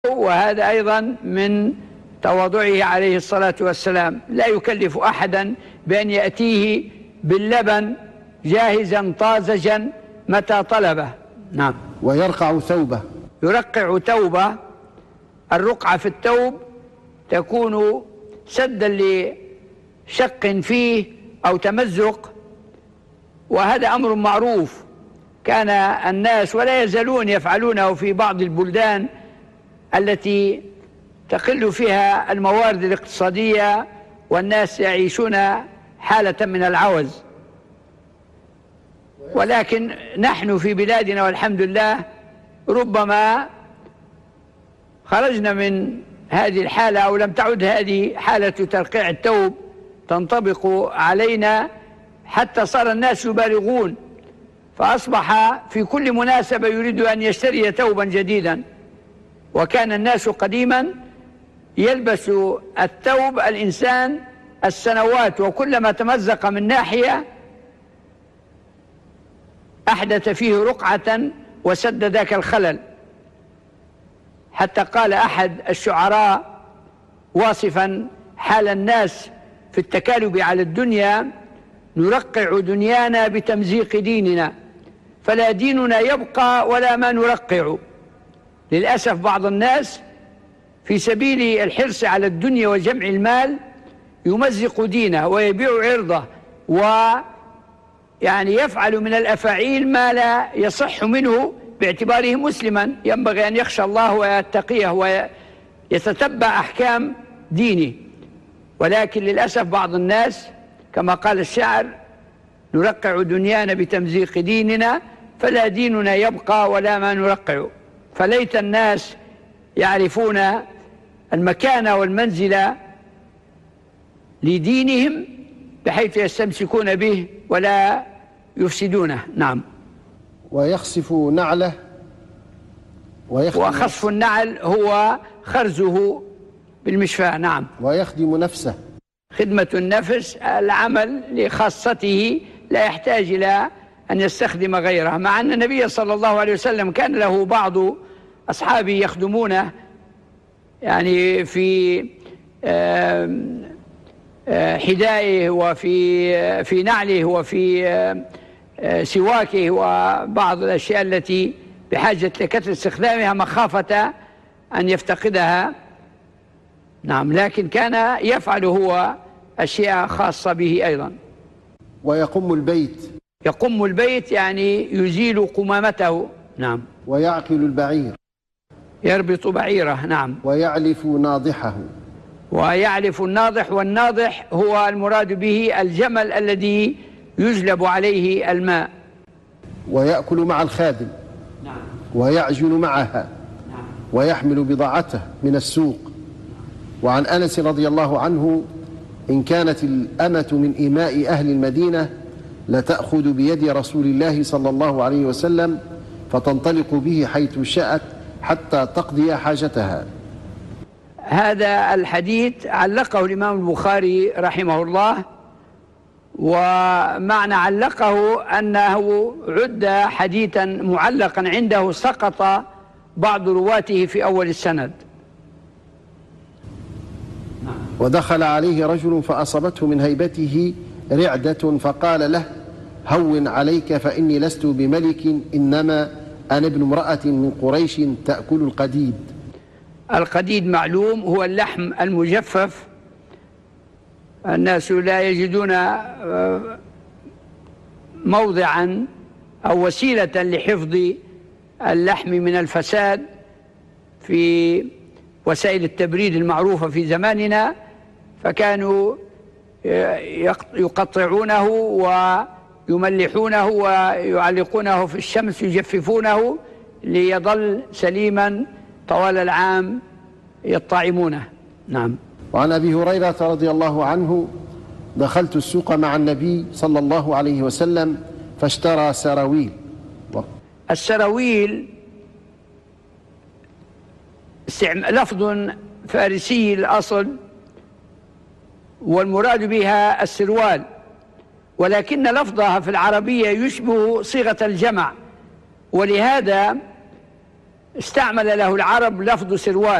وهذا أيضا من تواضعه عليه الصلاة والسلام، لا يكلف أحدا بأن يأتيه باللبن جاهزا طازجا متى طلبه. نعم. ويرقع ثوبه. يرقع ثوبه. الرقعة في الثوب تكون سدا لشق فيه أو تمزق، وهذا أمر معروف كان الناس ولا يزالون يفعلونه في بعض البلدان التي تقل فيها الموارد الاقتصادية والناس يعيشون حالة من العوز. ولكن نحن في بلادنا والحمد لله ربما خرجنا من هذه الحالة أو لم تعد هذه حالة ترقيع الثوب تنطبق علينا، حتى صار الناس يبالغون، فأصبح في كل مناسبة يريد أن يشتري ثوبا جديدا. وكان الناس قديما يلبس الثوب الإنسان السنوات، وكلما تمزق من ناحية أحدث فيه رقعة وسد ذاك الخلل. حتى قال أحد الشعراء واصفا حال الناس في التكالب على الدنيا: نرقع دنيانا بتمزيق ديننا، فلا ديننا يبقى ولا ما نرقع. للأسف بعض الناس في سبيل الحرص على الدنيا وجمع المال يمزق دينه ويبيع عرضه، ويعني يفعل من الأفاعيل ما لا يصح منه باعتباره مسلما. ينبغي أن يخشى الله ويتقيه ويتتبع أحكام دينه. ولكن للأسف بعض الناس كما قال الشاعر: نرقع دنيانا بتمزيق ديننا، فلا ديننا يبقى ولا ما نرقع. فليت الناس يعرفون المكانة والمنزلة لدينهم بحيث يستمسكون به ولا يفسدونه. نعم. ويخسف نعله. وخسف النعل هو خرزه بالمشفاة. نعم. ويخدم نفسه. خدمة النفس العمل لخاصته لا يحتاج إلى أن يستخدم غيره، مع أن النبي صلى الله عليه وسلم كان له بعض أصحابه يخدمونه يعني في حذائه وفي نعله وفي سواكه وبعض الأشياء التي بحاجة لكثرة استخدامها مخافة أن يفتقدها. نعم. لكن كان يفعل هو أشياء خاصة به أيضا. ويقم البيت. يقم البيت يعني يزيل قمامته. نعم. ويعقل البعير. يربط بعيره. نعم. ويعلف ناضحه. ويعلف الناضح، والناضح هو المراد به الجمل الذي يجلب عليه الماء. ويأكل مع الخادم. نعم. ويعجن معها. نعم. ويحمل بضاعته من السوق. وعن أنس رضي الله عنه: إن كانت الأمة من إماء أهل المدينة لتأخذ بيد رسول الله صلى الله عليه وسلم فتنطلق به حيث شاءت حتى تقضي حاجتها. هذا الحديث علقه الإمام البخاري رحمه الله، ومعنى علقه أنه عد حديثا معلقا عنده سقط بعض رواته في أول السند. ودخل عليه رجل فأصابته من هيبته رعدة فقال له: هون عليك فإني لست بملك، إنما أنا ابن امرأة من قريش تأكل القديد. القديد معلوم هو اللحم المجفف. الناس لا يجدون موضعا أو وسيلة لحفظ اللحم من الفساد في وسائل التبريد المعروفة في زماننا، فكانوا يقطعونه ويملحونه ويعلقونه في الشمس يجففونه ليظل سليما طوال العام يطعمونه. نعم. وعن أبي هريرة رضي الله عنه: دخلت السوق مع النبي صلى الله عليه وسلم فاشترى سراويل. السراويل لفظ فارسي الأصل، والمراد بها السروال، ولكن لفظها في العربية يشبه صيغة الجمع، ولهذا استعمل له العرب لفظ سروال.